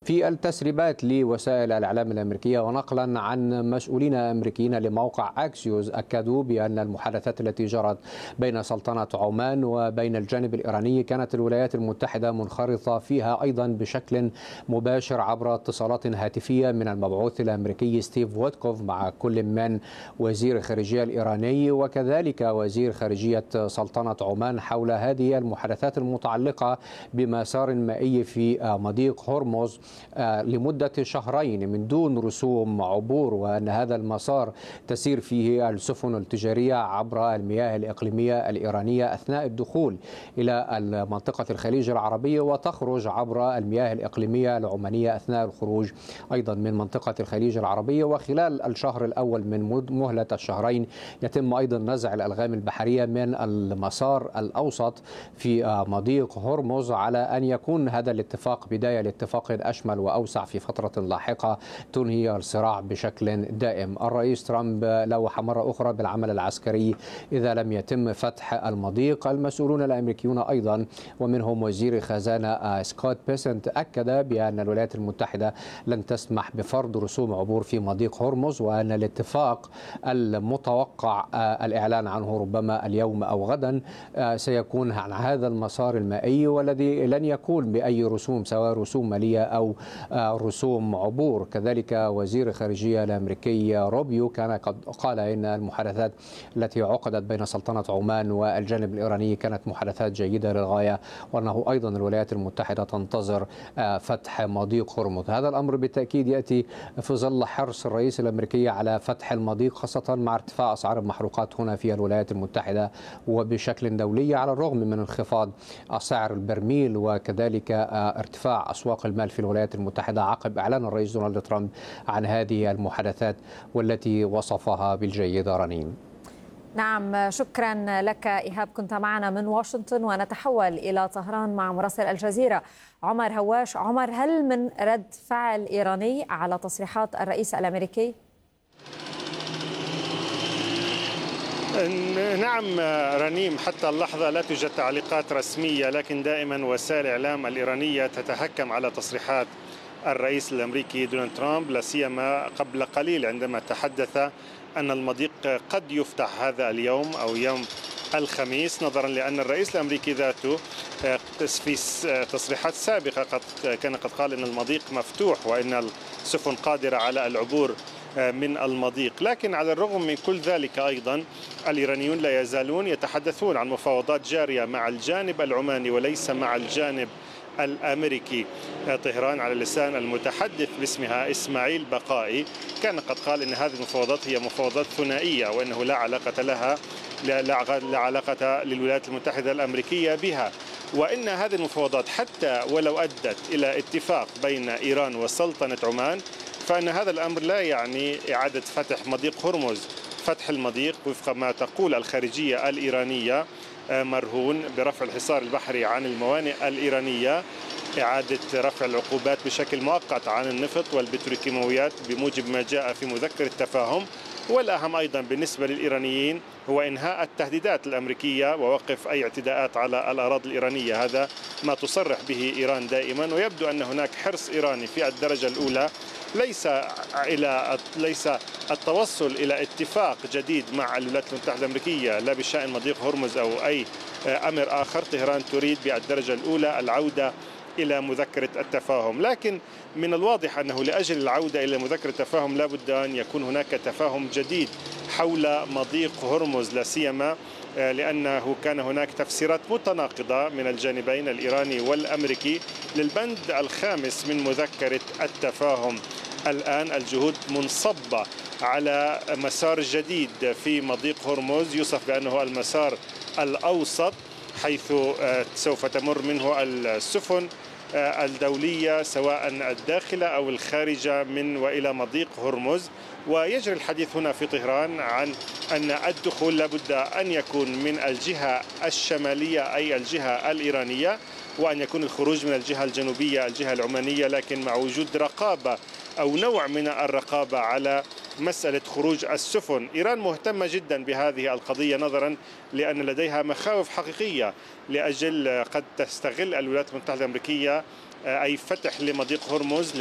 في التسريبات لوسائل الإعلام الأمريكية ونقلا عن مسؤولين أمريكيين لموقع أكسيوس أكدوا بأن المحادثات التي جرت بين سلطنة عمان وبين الجانب الإيراني كانت الولايات المتحدة منخرطة فيها أيضا بشكل مباشر عبر اتصالات هاتفية من المبعوث الأمريكي ستيف ويتكوف مع كل من وزير الخارجية الإيراني وكذلك وزير خارجية سلطنة عمان حول هذه المحادثات المتعلقة بمسار مائي في مضيق هرمز لمدة شهرين من دون رسوم عبور، وأن هذا المسار تسير فيه السفن التجارية عبر المياه الإقليمية الإيرانية أثناء الدخول إلى منطقة الخليج العربي وتخرج عبر المياه الإقليمية العمانية أثناء الخروج أيضا من منطقة الخليج العربي. وخلال الشهر الأول من مهلة الشهرين يتم أيضا نزع الألغام البحرية من المسار الأوسط في مضيق هرمز على أن يكون هذا الاتفاق بداية لاتفاق أشمل وأوسع في فترة لاحقة تنهي الصراع بشكل دائم. الرئيس ترامب لوح مرة أخرى بالعمل العسكري إذا لم يتم فتح المضيق. المسؤولون الأمريكيون أيضا ومنهم وزير الخزانة سكوت بيسنت أكد بأن الولايات المتحدة لن تسمح بفرض رسوم عبور في مضيق هرمز، وأن الاتفاق المتوقع الإعلان عنه ربما اليوم أو غدا سيكون عن هذا المسار المائي والذي لن يكون بأي رسوم سواء رسوم مالية أو رسوم عبور. كذلك وزير الخارجية الأمريكي روبيو كان قد قال إن المحادثات التي عقدت بين سلطنة عمان والجانب الإيراني كانت محادثات جيدة للغاية، وأنه أيضا الولايات المتحدة تنتظر فتح مضيق هرمز. هذا الأمر بالتأكيد يأتي في ظل حرص الرئيس الأمريكي على فتح المضيق خاصة مع ارتفاع أسعار المحروقات هنا في الولايات المتحدة وبشكل دولي على الرغم من انخفاض سعر البرميل وكذلك ارتفاع أسواق المال في الولايات المتحدة عقب إعلان الرئيس دونالد ترامب عن هذه المحادثات والتي وصفها بالجيدة. رنين. نعم، شكرا لك إيهاب، كنت معنا من واشنطن. ونتحول إلى طهران مع مراسل الجزيرة عمر هواش. عمر، هل من رد فعل إيراني على تصريحات الرئيس الأمريكي؟ نعم رنيم، حتى اللحظة لا توجد تعليقات رسمية، لكن دائما وسائل الإعلام الإيرانية تتهكم على تصريحات الرئيس الأمريكي دونالد ترامب، لا سيما قبل قليل عندما تحدث أن المضيق قد يفتح هذا اليوم أو يوم الخميس، نظرا لأن الرئيس الأمريكي ذاته في تصريحات سابقة كان قد قال أن المضيق مفتوح وأن السفن قادرة على العبور من المضيق. لكن على الرغم من كل ذلك أيضا الإيرانيون لا يزالون يتحدثون عن مفاوضات جارية مع الجانب العماني وليس مع الجانب الأمريكي. طهران على لسان المتحدث باسمها إسماعيل بقائي كان قد قال إن هذه المفاوضات هي مفاوضات ثنائية وأنه لا علاقة للولايات المتحدة الأمريكية بها، وإن هذه المفاوضات حتى ولو أدت إلى اتفاق بين إيران وسلطنة عمان فإن هذا الأمر لا يعني إعادة فتح مضيق هرمز. فتح المضيق وفق ما تقول الخارجية الإيرانية مرهون برفع الحصار البحري عن الموانئ الإيرانية، إعادة رفع العقوبات بشكل مؤقت عن النفط والبتروكيماويات بموجب ما جاء في مذكر التفاهم، والأهم أيضا بالنسبة للإيرانيين هو إنهاء التهديدات الأمريكية ووقف أي اعتداءات على الأراضي الإيرانية. هذا ما تصرح به إيران دائما، ويبدو أن هناك حرص إيراني في الدرجة الأولى ليس التوصل إلى اتفاق جديد مع الولايات المتحدة الأمريكية لا بشأن مضيق هرمز أو أي أمر آخر. طهران تريد بالدرجة الأولى العودة إلى مذكرة التفاهم، لكن من الواضح أنه لأجل العودة إلى مذكرة التفاهم لابد أن يكون هناك تفاهم جديد حول مضيق هرمز، لا سيما لأنه كان هناك تفسيرات متناقضة من الجانبين الإيراني والأمريكي للبند الخامس من مذكرة التفاهم. الآن الجهود منصبة على مسار جديد في مضيق هرمز يوصف بأنه المسار الأوسط، حيث سوف تمر منه السفن الدولية سواء الداخلة أو الخارجة من وإلى مضيق هرمز. ويجري الحديث هنا في طهران عن أن الدخول لابد أن يكون من الجهة الشمالية أي الجهة الإيرانية، وأن يكون الخروج من الجهة الجنوبية الجهة العمانية، لكن مع وجود رقابة أو نوع من الرقابة على مسألة خروج السفن. إيران مهتمة جدا بهذه القضية نظرا لأن لديها مخاوف حقيقية لأجل قد تستغل الولايات المتحدة الأمريكية أي فتح لمضيق هرمز